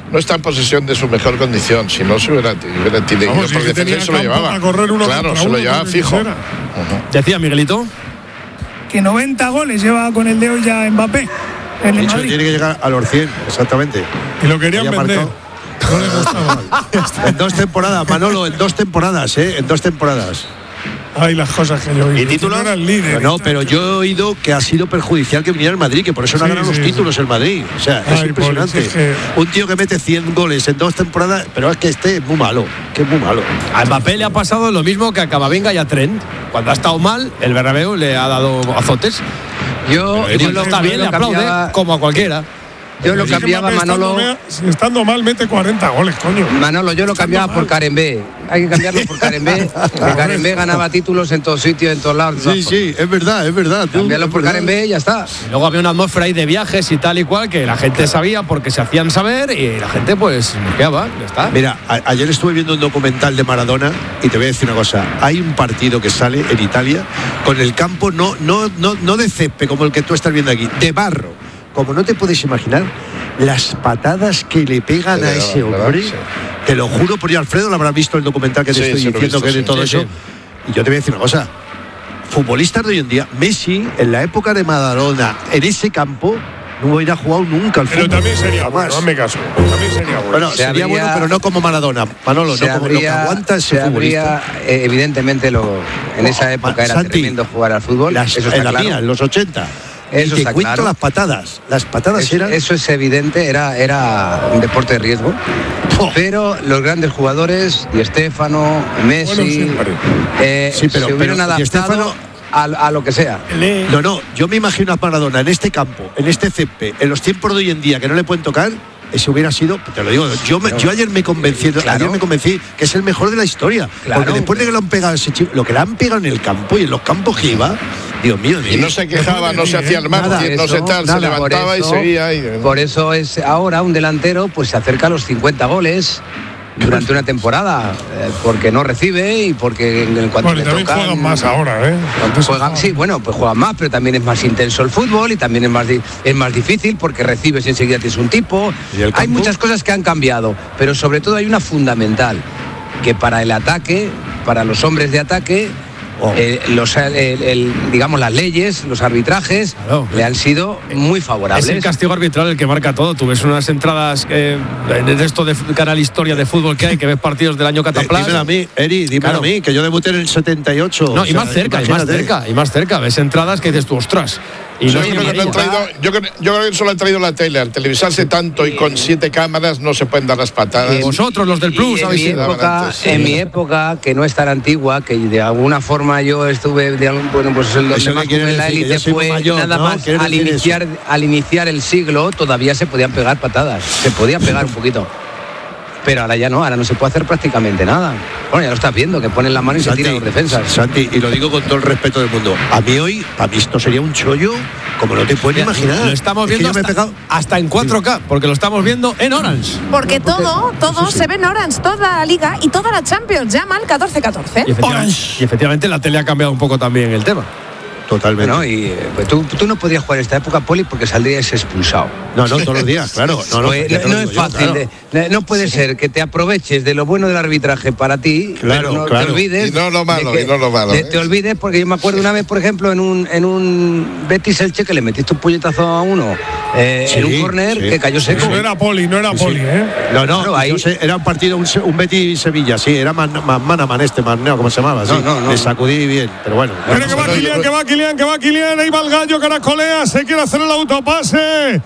no está en posesión de su mejor condición. Si no se hubiera tenido por defensa, se lo llevaba. Claro, se lo llevaba fijo. Decía Miguelito que 90 goles lleva con el de hoy ya Mbappé. En el Madrid. Tiene que llegar a los 100, exactamente. Y lo querían vender. No le gustaba. En 2 temporadas, Manolo, en 2 temporadas, en 2 temporadas. Ay, las cosas que yo oí. ¿Y títulos? Era el líder. No, pero yo he oído que ha sido perjudicial que viniera el Madrid, que por eso no ha ganado los títulos el Madrid. O sea, es impresionante. Un tío que mete 100 goles en 2 temporadas, pero es que es muy malo, que es muy malo. A Mbappé le ha pasado lo mismo que a Camavinga y a Trent. Cuando ha estado mal, el Bernabéu le ha dado azotes. Yo lo está bien, le aplaude, como a cualquiera. Yo lo cambiaba, Manolo. Estando mal, mete 40 goles, coño. Manolo, yo lo cambiaba por Karembé. Hay que cambiarlo por Karembé. Karembé ganaba títulos en todos sitios, en todos lados. Sí, es verdad. Cambiarlo por Karembé y ya está. Y luego había una atmósfera ahí de viajes y tal y cual que la gente sabía porque se hacían saber y la gente pues bloqueaba, ya está. Mira, ayer estuve viendo un documental de Maradona y te voy a decir una cosa. Hay un partido que sale en Italia con el campo no de césped como el que tú estás viendo aquí, de barro. Como no te puedes imaginar las patadas que le pegan a ese hombre, te lo juro por Dios. Alfredo lo habrá visto el documental que te estoy diciendo, que es de todo eso. Y yo te voy a decir una cosa, futbolistas de hoy en día, Messi en la época de Maradona en ese campo no hubiera jugado nunca al fútbol. Pero también sería bueno, no me caso. También sería bueno. Bueno, sería bueno, pero no como Maradona, Manolo, no como lo que aguanta ese futbolista. Evidentemente en esa época era tremendo jugar al fútbol. Eso está claro. En los 80. Eso y te cuento claro. Las patadas eran... Eso es evidente, era un deporte de riesgo. Pero los grandes jugadores, Di Stéfano, Messi, se hubieran adaptado a lo que sea. No, yo me imagino a Maradona en este campo, en este césped, en los tiempos de hoy en día que no le pueden tocar. Eso hubiera sido, te lo digo, yo ayer me convencí, que es el mejor de la historia. Claro, porque después de que lo han pegado ese chico, lo que le han pegado en el campo y en los campos que iba, Dios mío. Y no se quejaba, no se hacía el mártir, no se levantaba y seguía ahí. Por eso es ahora un delantero, pues se acerca a los 50 goles durante una temporada, porque no recibe y porque en cuanto le tocan, juegan más ahora, pues juegan más, pero también es más intenso el fútbol y también es más difícil porque recibes y enseguida tienes un tipo. Hay muchas cosas que han cambiado, pero sobre todo hay una fundamental, que para el ataque, para los hombres de ataque, digamos las leyes, los arbitrajes le han sido muy favorables. Es el castigo arbitral el que marca todo. Tú ves unas entradas en esto de Canal Historia de fútbol que hay, que ves partidos del año Cataplas. Dímelo a mí, Eri, dímelo a mí, que yo debuté en el 78. No, y más cerca. Ves entradas que dices tú, ostras. Y yo creo que solo han traído la tele. Al televisarse tanto y con 7 cámaras no se pueden dar las patadas. Vosotros, los del Plus, habéis sido. En mi época, que no es tan antigua, que de alguna forma yo estuve, pues el donde más jugué en la élite fue nada más al iniciar el siglo, todavía se podían pegar patadas. Se podía pegar un poquito. Pero ahora ya no, ahora no se puede hacer prácticamente nada. Bueno, ya lo estás viendo, que ponen la mano y se tiran los defensas. Santi, y lo digo con todo el respeto del mundo. A mí esto sería un chollo como no te puedes imaginar. Lo estamos viendo hasta en 4K, porque lo estamos viendo en Orange. Porque todo se ve en Orange, toda la Liga y toda la Champions. Llama al 14-14. Y efectivamente la tele ha cambiado un poco también el tema. Totalmente. ¿No? Y pues tú no podrías jugar en esta época, Poli, porque saldrías expulsado. No, todos los días, claro. No es fácil. No puede ser que te aproveches de lo bueno del arbitraje para ti, pero te olvides. Y no lo malo. Te olvides, porque yo me acuerdo una vez, por ejemplo, en un Betis Elche, que le metiste un puñetazo a uno en un córner que cayó seco. No era Poli, No, ahí era un partido, un Betis Sevilla, sí, era Manaman ¿cómo se llamaba? Sí, le sacudí bien, pero bueno. Pero que va Kylian, ahí va el gallo, caracolea, se quiere hacer el autopase.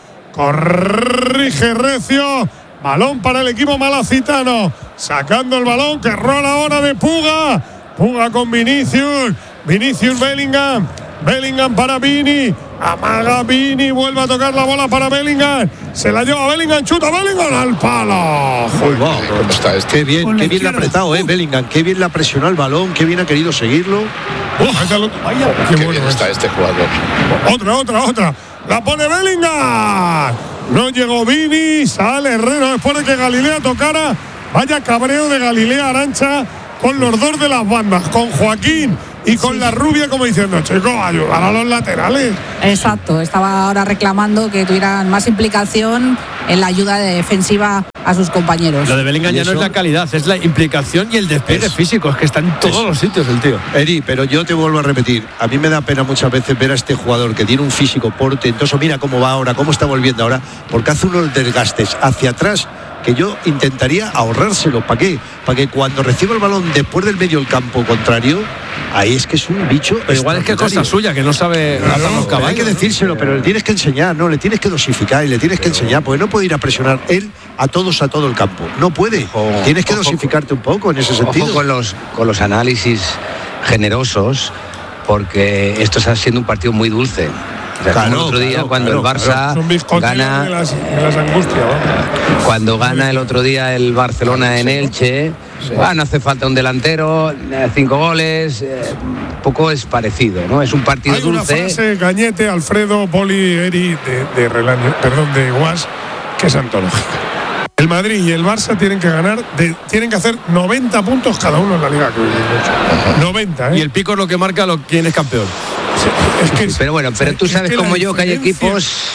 Corrige Recio, balón para el equipo malacitano, sacando el balón, que rola ahora de Puga con Vinicius Bellingham para Vini, amaga Vini, vuelve a tocar la bola para Bellingham, se la lleva Bellingham, chuta Bellingham al palo. ¿Cómo está este? Qué bien le ha apretado, Bellingham, qué bien le ha presionado el balón, qué bien ha querido seguirlo. Qué bien está este jugador. Otra. La pone Bellingham. No llegó Vini, sale Herrera después de que Galilea tocara. Vaya cabreo de Galilea Arancha con los dos de las bandas, con Joaquín y con la rubia, como diciendo, chicos, ayudar a los laterales. Exacto, estaba ahora reclamando que tuvieran más implicación en la ayuda defensiva a sus compañeros. Lo de Bellingham ya no es la calidad, es la implicación y el despegue físico, es que está en todos los sitios el tío. Eri, pero yo te vuelvo a repetir, a mí me da pena muchas veces ver a este jugador que tiene un físico portentoso, mira cómo va ahora, cómo está volviendo ahora, porque hace unos desgastes hacia atrás que yo intentaría ahorrárselo. ¿Para qué? Para que cuando reciba el balón después del medio del campo contrario, ahí es que es un bicho. Pero igual es que es cosa suya, que no sabe atar los caballos. Hay que decírselo, pero le tienes que enseñar, ¿no? Le tienes que dosificar y le tienes que enseñar, porque no puede ir a presionar él a todo el campo. No puede. Tienes que dosificarte un poco en ese sentido. Con los análisis generosos, porque esto está siendo un partido muy dulce. O sea, el otro día cuando el Barça gana las angustias, ¿no? Cuando gana el otro día el Barcelona en Elche, no hace falta un delantero, 5 goles, poco es parecido, ¿no? Es un partido dulce. Hay una frase, Cañete, Alfredo, Poli, Eri, de Guas, que es antológica. El Madrid y el Barça tienen que ganar, tienen que hacer 90 puntos cada uno en la Liga. 90, ¿eh? Y el pico es lo que marca quién es campeón. Pero bueno, tú sabes como yo que hay equipos.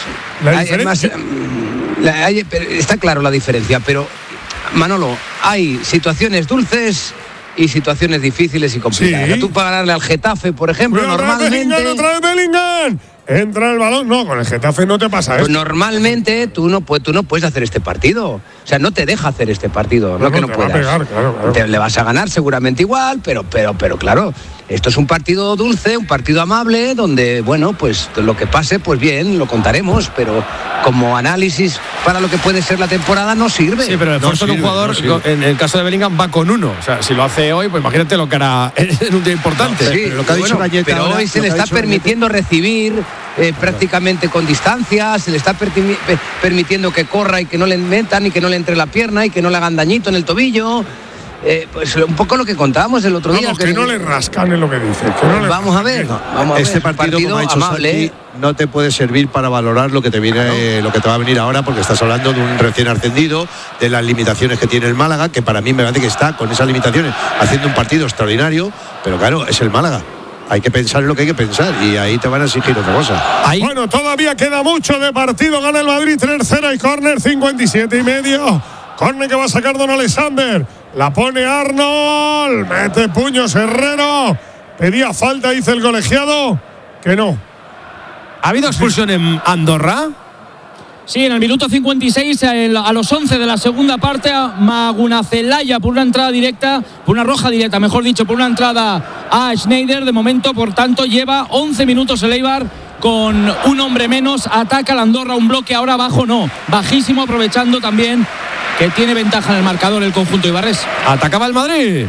Está claro la diferencia, pero Manolo, hay situaciones dulces y situaciones difíciles y complicadas. Sí. Tú para ganarle al Getafe, por ejemplo, normalmente. Bellingham. Entra el balón. No, con el Getafe no te pasa eso. Pues normalmente tú no puedes hacer este partido. O sea, no te deja hacer este partido. No que no puedas. Pegar, claro. Le vas a ganar seguramente igual, pero claro, esto es un partido dulce, un partido amable, donde, bueno, pues lo que pase, pues bien, lo contaremos, pero como análisis para lo que puede ser la temporada no sirve. Sí, pero el esfuerzo de un jugador, en el caso de Bellingham, va con uno. O sea, si lo hace hoy, pues imagínate lo que hará en un día importante. Sí, pero lo que ha dicho Galleta pero ahora, hoy se le está permitiendo recibir prácticamente con distancia, se le está permitiendo que corra y que no le metan y que no le entre la pierna y que no le hagan dañito en el tobillo. Pues un poco lo que contábamos el otro día. Que no le rascan en lo que dice. Vamos a ver. Este partido, como ha dicho Santi, no te puede servir para valorar lo que te viene, lo que te va a venir ahora, porque estás hablando de un recién ascendido, de las limitaciones que tiene el Málaga, que para mí me parece que está con esas limitaciones haciendo un partido extraordinario, pero claro, es el Málaga. Hay que pensar en lo que hay que pensar y ahí te van a exigir otra cosa. Bueno, todavía queda mucho de partido. Gana el Madrid 3-0 y córner 57,5. Córner que va a sacar Don Alexander. La pone Arnold. Mete puños Herrero. Pedía falta, dice el colegiado. Que no. ¿Ha habido expulsión en Andorra? Sí, en el minuto 56, a los 11 de la segunda parte, Magunacelaya por una entrada directa, por una roja directa, mejor dicho, por una entrada a Schneider. De momento, por tanto, lleva 11 minutos el Eibar con un hombre menos. Ataca el Andorra, un bloque ahora bajo, no, bajísimo, aprovechando también que tiene ventaja en el marcador el conjunto ibarrés. Atacaba el Madrid.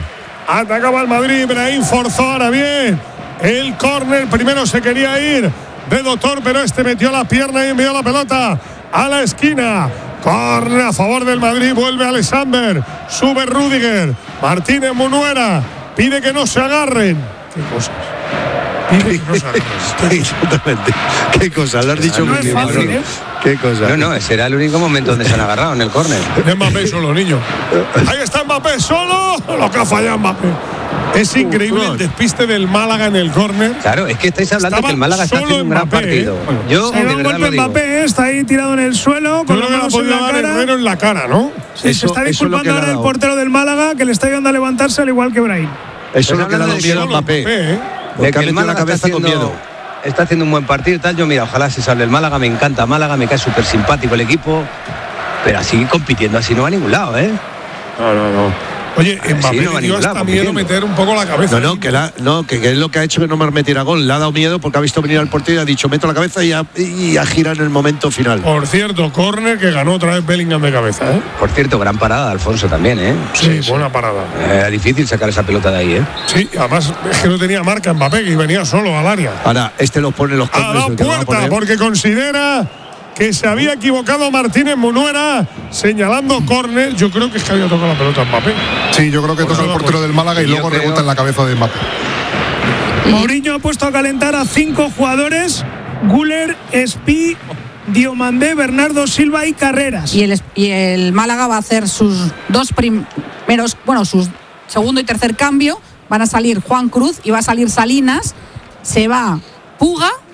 Ibrahim forzó ahora bien el córner. Primero se quería ir de Doctor, pero metió la pierna y envió la pelota a la esquina. Córner a favor del Madrid. Vuelve Alexander. Sube Rüdiger. Martínez Munuera pide que no se agarren. ¿Qué cosas? Pide que no se agarren. Exactamente. ¿Qué cosas? Lo has dicho muy bien. ¿Qué cosa? No, ese era el único momento donde se han agarrado, en el córner. Mbappé solo, niño. Ahí está Mbappé solo. Lo que ha fallado Mbappé. Es increíble el despiste del Málaga en el córner. Claro, es que estáis hablando que el Málaga está haciendo un gran partido. Yo de verdad lo digo. Mbappé está ahí tirado en el suelo con la mano en la cara. Herrero en la cara, ¿no? Sí, se está disculpando ahora el portero del Málaga, que le está ayudando a levantarse al igual que Brahim. Eso es lo que le ha dado miedo a Mbappé. Porque ha metido la cabeza con miedo. Está haciendo un buen partido y tal. Yo, mira, ojalá se salve el Málaga. Me encanta Málaga, me cae súper simpático el equipo. Pero así compitiendo, así no va a ningún lado, ¿eh? No. Oye, Mbappé le dio hasta miedo meter un poco la cabeza. Que es lo que ha hecho que no me metiera gol. Le ha dado miedo porque ha visto venir al portero y ha dicho meto la cabeza y a girar en el momento final. Por cierto, córner que ganó otra vez Bellingham de cabeza, ¿eh? Por cierto, gran parada de Alfonso también, ¿eh? Sí, buena parada. Era difícil sacar esa pelota de ahí, ¿eh? Sí, además es que no tenía marca Mbappé, que venía solo al área. Ahora, lo pone los córneres. A la puerta, porque considera que se había equivocado Martínez Munuera señalando córner. Yo creo que es que había tocado la pelota Mbappé. Sí, yo creo que toca el portero del Málaga y luego rebota en la cabeza de Mbappé. Mourinho ha puesto a calentar a 5 jugadores: Güler, Espí, Diomandé, Bernardo Silva y Carreras. Y el Málaga va a hacer sus dos primeros, sus segundo y tercer cambio. Van a salir Juan Cruz y va a salir Salinas. Se va Puga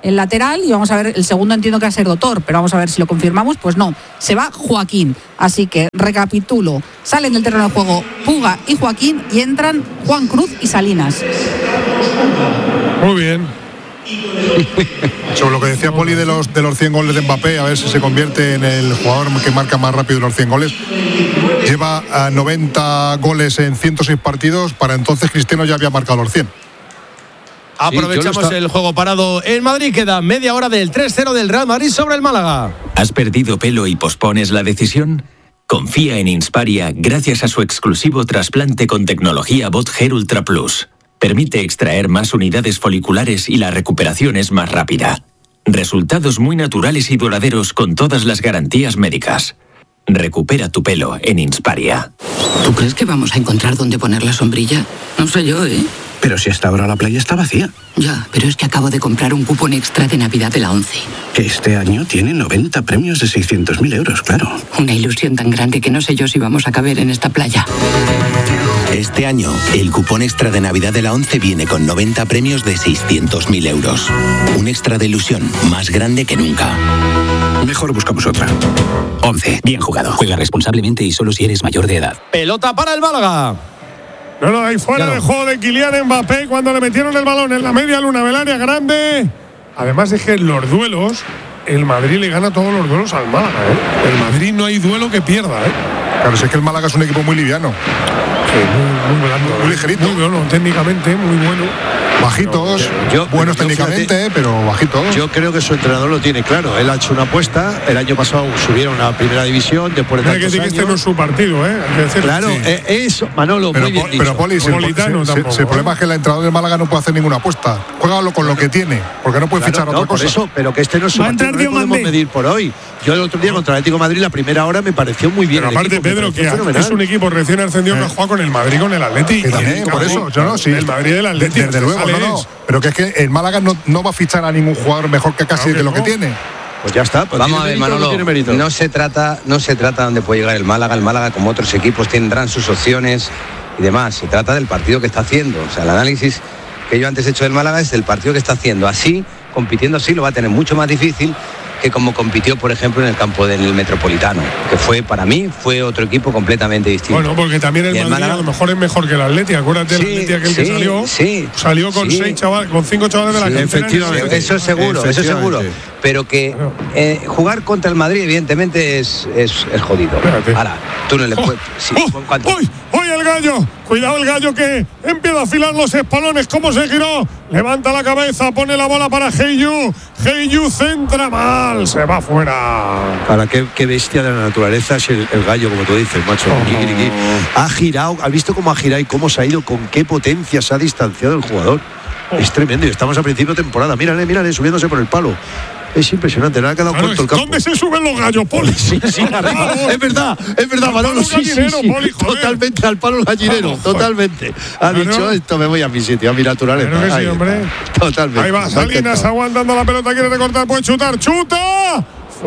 el lateral, y vamos a ver, el segundo entiendo que va a ser Dotor, pero vamos a ver si lo confirmamos. Pues no, se va Joaquín. Así que recapitulo, salen del terreno de juego Puga y Joaquín y entran Juan Cruz y Salinas. Muy bien. Sobre lo que decía Poli de los 100 goles de Mbappé, a ver si se convierte en el jugador que marca más rápido de los 100 goles. Lleva a 90 goles en 106 partidos, para entonces Cristiano ya había marcado los 100. Aprovechamos el juego parado en Madrid, queda media hora del 3-0 del Real Madrid sobre el Málaga. ¿Has perdido pelo y pospones la decisión? Confía en Insparia gracias a su exclusivo trasplante con tecnología BotGer Ultra Plus. Permite extraer más unidades foliculares y la recuperación es más rápida. Resultados muy naturales y duraderos con todas las garantías médicas. Recupera tu pelo en Insparia. ¿Tú crees que vamos a encontrar dónde poner la sombrilla? No sé yo, ¿eh? Pero si hasta ahora la playa está vacía. Ya, pero es que acabo de comprar un cupón extra de Navidad de la 11. Que este año tiene 90 premios de 600.000 euros, claro. Una ilusión tan grande que no sé yo si vamos a caber en esta playa. Este año, el cupón extra de Navidad de la 11 viene con 90 premios de 600.000 euros. Un extra de ilusión más grande que nunca. Mejor buscamos otra. 11. Bien jugado. Juega responsablemente y solo si eres mayor de edad. Pelota para el Málaga. No, ahí fuera de juego de Kylian Mbappé cuando le metieron el balón en la media luna del área grande. Además es que en los duelos, el Madrid le gana todos los duelos al Málaga, ¿eh? El Madrid no hay duelo que pierda, ¿eh? Claro, es que el Málaga es un equipo muy liviano. Sí, muy blando, muy ligerito. Muy bueno, técnicamente, muy bueno. Bajitos, buenos técnicamente, pero bajitos. Yo creo que su entrenador lo tiene claro. Él ha hecho una apuesta. El año pasado subieron a primera división después de tantos años. Hay que decir que este no es su partido, ¿eh? Hay que decirlo. Claro, sí. Eso, Manolo, pero, muy bien dicho. Pero Poli, si el problema es que el entrenador del Málaga no puede hacer ninguna apuesta. Juégalo con lo que tiene, porque no puede fichar otra cosa. Eso, pero que este no es su partido, no le podemos medir por hoy. Yo el otro día contra el Atlético de Madrid, la primera hora me pareció muy bien. Pero aparte, Pedro, que es un equipo recién ascendido que juega con el Madrid, con el Atlético. También, por eso, yo no, sí. El Madrid del Atlético. Desde luego, no. Pero que es que el Málaga no va a fichar a ningún jugador mejor que casi de lo que tiene. Pues ya está. Pues vamos a ver, Manolo, no se trata dónde puede llegar el Málaga. El Málaga, como otros equipos, tendrán sus opciones y demás. Se trata del partido que está haciendo. O sea, el análisis que yo antes he hecho del Málaga es del partido que está haciendo. Así, compitiendo así, lo va a tener mucho más difícil que como compitió, por ejemplo, en el campo del Metropolitano, que fue, para mí, fue otro equipo completamente distinto. Bueno, porque también el Madrid Málaga, a lo mejor es mejor que el Atlético. Acuérdate del Atlético aquel que salió con 5 chavales de la cantera. Efectivamente. Eso es seguro. Pero que jugar contra el Madrid, evidentemente, es jodido. Espérate. Ahora, tú no le puedes... ¡Hoy el gallo! Cuidado el gallo que empieza a afilar los espalones. ¿Cómo se giró? Levanta la cabeza, pone la bola para Heiyu. Heiyu centra mal, se va fuera. Para qué bestia de la naturaleza es el gallo, como tú dices, macho. Ha girado, has visto cómo ha girado y cómo se ha ido, con qué potencia se ha distanciado el jugador. Es tremendo y estamos a principio de temporada. Mírale, subiéndose por el palo. Es impresionante, le ha quedado corto el campo. ¿Dónde se suben los gallos, Poli? Sí, arriba. Es verdad, Manolo. Sí. Poli, totalmente al palo gallinero, totalmente. Ha dicho esto, me voy a mi sitio, a mi naturaleza. Claro que sí, hombre. Totalmente. Ahí va, Salinas aguantando la pelota, quiere recortar, puede chutar, ¡chuta!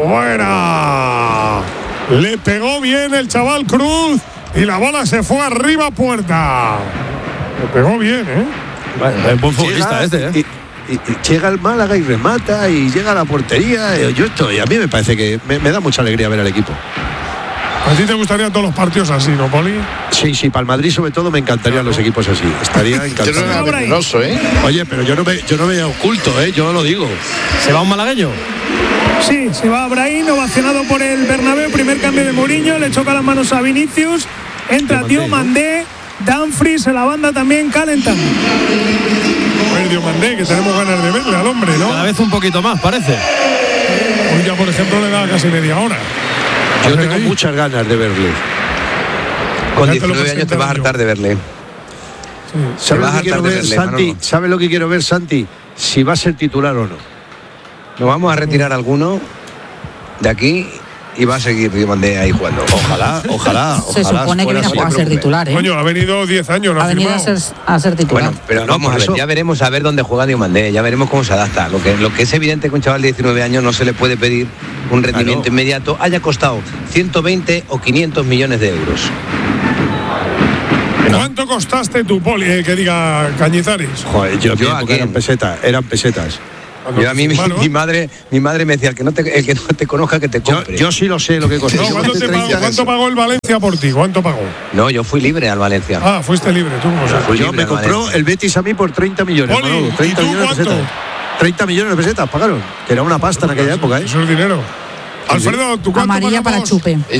¡Fuera! Le pegó bien el chaval Cruz y la bola se fue arriba puerta. Le pegó bien, ¿eh? Bueno, es buen futbolista Y llega el Málaga y remata y llega a la portería. A mí me parece que me da mucha alegría ver al equipo. ¿A ti te gustarían todos los partidos así, no, Poli? Sí, para el Madrid sobre todo me encantarían los equipos así. Estaría encantado. Yo no era venenoso, ¿eh? Oye, pero yo no me oculto, yo lo digo. ¿Se va un malagueño? Sí, se va Brahim, ovacionado por el Bernabéu. Primer cambio de Mourinho, le choca las manos a Vinicius. Entra Diomandé, Dumfries, en la banda también calentando. Diomandé, que tenemos ganas de verle al hombre, ¿no? Cada vez un poquito más, parece. Hoy ya, por ejemplo, le da casi media hora. Yo tengo muchas ganas de verle. Con 19 años te vas a hartar de verle. ¿Sabes lo que quiero ver, Santi? ¿Sabes lo que quiero ver, Santi? Si va a ser titular o no. Nos vamos a retirar alguno de aquí y va a seguir Diomandé ahí jugando. Ojalá. Se supone que viene a ser titular, ¿eh? Coño, ha venido 10 años, ¿no? Ha venido a ser titular. Bueno, pero vamos a ver, ya veremos a ver dónde juega Diomandé, ya veremos cómo se adapta. Lo que es evidente que un chaval de 19 años no se le puede pedir un rendimiento inmediato, haya costado 120 o 500 millones de euros. ¿Cuánto costaste tú, Poli, que diga Cañizares? Joder, yo que eran pesetas. Yo a mí mi madre me decía, el que no te conozca que te compre. Yo sí lo sé lo que costó. No, ¿cuánto pagó el Valencia por ti? ¿Cuánto pagó? No, yo fui libre al Valencia. Ah, fuiste libre, tú. Yo me compró el Betis a mí por 30 millones. Poli, Manolo, 30 ¿y tú millones cuánto? De pesetas. 30 millones de pesetas pagaron, que era una pasta en aquella época, ¿eh? Eso es dinero. Alfredo, ¿tú cuánto Amarilla para pagamos? chupe. Y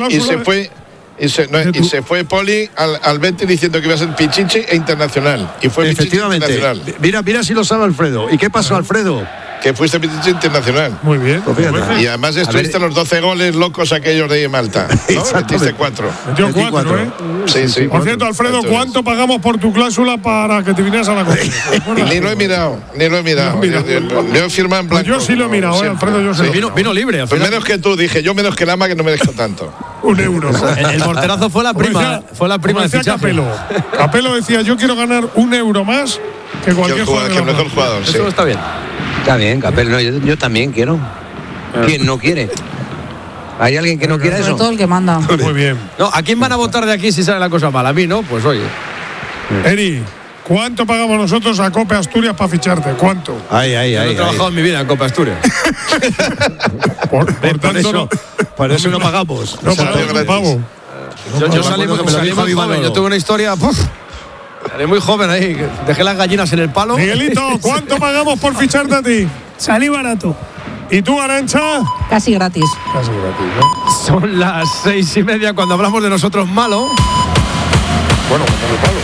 se fue Poli al Betis diciendo que iba a ser Pichichi e internacional. Y fue efectivamente. Internacional. Mira si lo sabe Alfredo. ¿Y qué pasó, Alfredo? Que fuiste Pichichi internacional. Muy bien. Pues fíjate. Y además estuviste los 12 goles locos aquellos de Malta, ¿no? Metiste 4. Metió 4, ¿eh? Sí. Por cierto, Alfredo, ¿cuánto pagamos por tu cláusula para que te vinieras a la copa? Ni lo he mirado. Yo he firmado en blanco. Yo sí lo he mirado, Alfredo, yo sé. Vino libre. Al final. Menos que tú, dije yo menos que Lama, que no me dejo tanto. €1. El morterazo fue la prima. Fue la prima de fichaje. Capello decía, yo quiero ganar €1 más que cualquier jugador. Que el mejor jugador, sí. Eso está bien. Está bien, Capel, no, yo también quiero. ¿Quién no quiere? ¿Hay alguien que no quiera eso? Sobre todo el que manda. Muy bien. No, ¿a quién van a votar de aquí si sale la cosa mal? A mí, ¿no? Pues oye. Eri, ¿cuánto pagamos nosotros a Cope Asturias para ficharte? ¿Cuánto? Yo no he trabajado en mi vida en Copa Asturias. Por tanto, por eso no pagamos. No pagamos un pavo. Yo salí muy joven. Yo tuve una historia. Salí muy joven ahí. Dejé las gallinas en el palo. Miguelito, ¿cuánto pagamos por ficharte a ti? Salí barato. ¿Y tú, Arantxa? Casi gratis. Casi gratis, ¿no? Son las 6:30 cuando hablamos de nosotros malo. Bueno, el palo.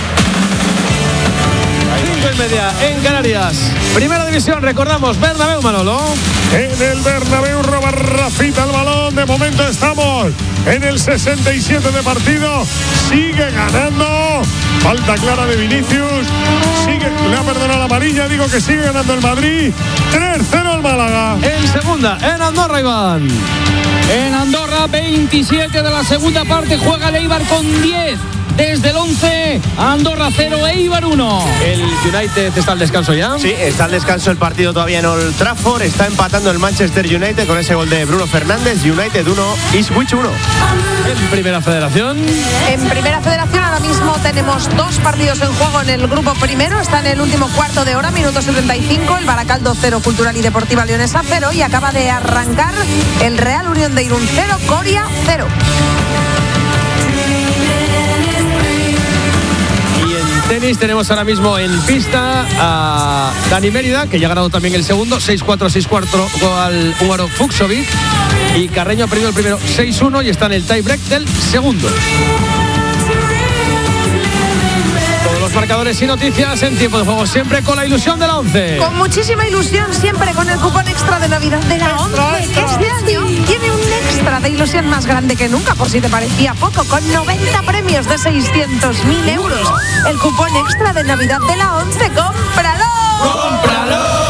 5:30 en Canarias. Primera división, recordamos, Bernabéu, Manolo. En el Bernabéu roba Rafita el balón. De momento estamos en el 67 de partido. Sigue ganando. Falta clara de Vinicius. Le ha perdonado la amarilla. Digo que sigue ganando el Madrid. 3-0 el Málaga. En segunda, en Andorra, Iván. En Andorra, 27 de la segunda parte. Juega el Eibar con 10. Desde el 11, Andorra 0, Eibar 1. ¿El United está al descanso ya? Sí, está al descanso el partido todavía en Old Trafford. Está empatando el Manchester United con ese gol de Bruno Fernández. United 1, Ipswich 1. En Primera Federación. En Primera Federación ahora mismo tenemos 2 partidos en juego en el grupo primero. Está en el último cuarto de hora, minuto 75. El Baracaldo 0, Cultural y Deportiva Leonesa 0. Y acaba de arrancar el Real Unión de Irún 0, Coria 0. Tenis, tenemos ahora mismo en pista a Dani Mérida, que ya ha ganado también el segundo, 6-4, 6-4 al húngaro Fucsovic, y Carreño ha perdido el primero 6-1 y está en el tie-break del segundo. Todos los marcadores y noticias en tiempo de juego, siempre con la ilusión de la 11. Con muchísima ilusión, siempre con el cupón extra de Navidad de la 11, que este año tiene un extra de ilusión más grande que nunca, por si te parecía poco, con 90 premios de 600.000 euros. El cupón extra de Navidad de la 11, ¡cómpralo! ¡Cómpralo!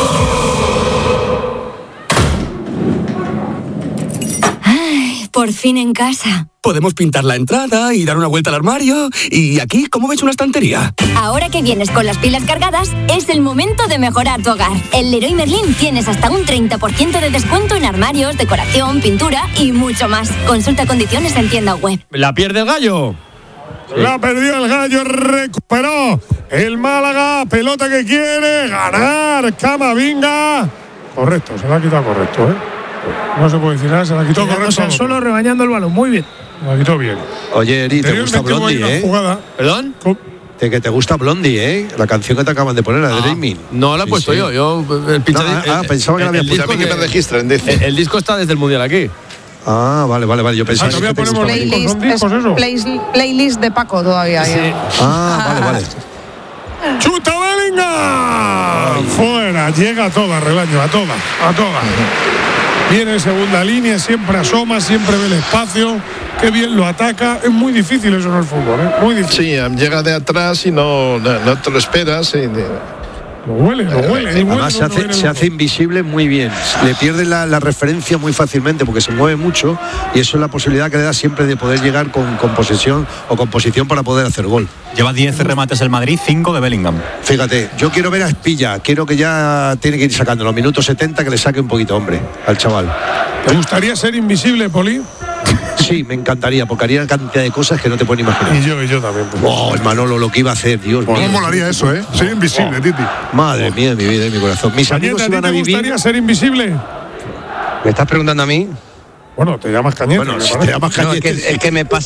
Ay, por fin en casa. Podemos pintar la entrada y dar una vuelta al armario. Y aquí, ¿cómo ves una estantería? Ahora que vienes con las pilas cargadas, es el momento de mejorar tu hogar. En Leroy Merlin tienes hasta un 30% de descuento en armarios, decoración, pintura y mucho más. Consulta condiciones en tienda web. La pierde el Gallo. La perdió el Gallo, recuperó el Málaga, pelota que quiere ganar, Camavinga. Correcto, se la ha quitado correcto, ¿eh? No se puede decir nada, se la quitó correcto. O sea, solo rebañando el balón, muy bien. Se la quitó bien. Oye, Eri, ¿te gusta Blondie, jugada. ¿Perdón? Que te gusta Blondie, ¿eh? La canción que te acaban de poner, la de Dreaming. No la he puesto yo. Pensaba que la había puesto. A mí que me registren, dice. El disco está desde el Mundial aquí. Ah, vale. Yo pensaba que ponemos playlist de Paco todavía. Sí. Vale. ¡Chuta Bellingham! Fuera, llega a toda, Rebaño, a toda. Viene en segunda línea, siempre asoma, siempre ve el espacio. Qué bien lo ataca. Es muy difícil eso en el fútbol, ¿eh? Muy difícil. Sí, llega de atrás y no te lo esperas. Lo huele. Además se hace invisible muy bien. Le pierde la referencia muy fácilmente porque se mueve mucho y eso es la posibilidad que le da siempre de poder llegar con posesión o con posición para poder hacer gol. Lleva 10 remates el Madrid, 5 de Bellingham. Fíjate, yo quiero ver a Espilla. Quiero que ya tiene que ir sacando los minutos 70, que le saque un poquito, hombre, al chaval. ¿Te gustaría ser invisible, Poli? Sí, me encantaría, porque haría una cantidad de cosas que no te pueden imaginar. Y yo también. El Manolo, lo que iba a hacer, Dios mío. ¿Cómo molaría eso, Ser invisible, Titi. Madre mía, mi vida y mi corazón. Mis amigos Cañete, iban ¿a a ti te vivir. gustaría ser invisible? ¿Me estás preguntando a mí? Bueno, te llamas Cañete. Bueno, si te llamas Cañete. No, es que me pasa